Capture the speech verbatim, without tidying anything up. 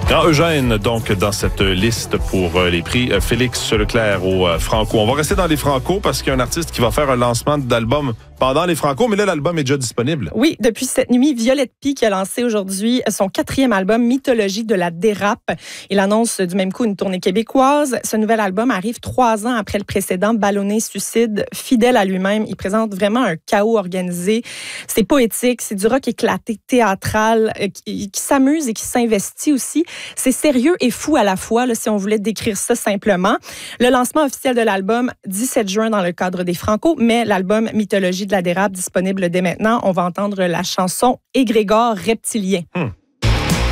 Grand Eugène, donc, dans cette liste pour les prix Félix Leclerc au Franco. On va rester dans les Franco parce qu'il y a un artiste qui va faire un lancement d'album pendant les Franco, mais là, l'album est déjà disponible. Oui, depuis cette nuit, Violette Pie qui a lancé aujourd'hui son quatrième album, Mythologie de la dérape. Il annonce du même coup une tournée québécoise. Ce nouvel album arrive trois ans après le précédent, Ballonné Suicide. Fidèle à lui-même, il présente vraiment un chaos organisé. C'est poétique, c'est du rock éclaté, théâtral, qui, qui s'amuse et qui s'investit aussi. C'est sérieux et fou à la fois, là, si on voulait décrire ça simplement. Le lancement officiel de l'album, dix-sept juin dans le cadre des Franco, mais l'album Mythologie de la dérape disponible dès maintenant. On va entendre la chanson Égrégore reptilien. Hum.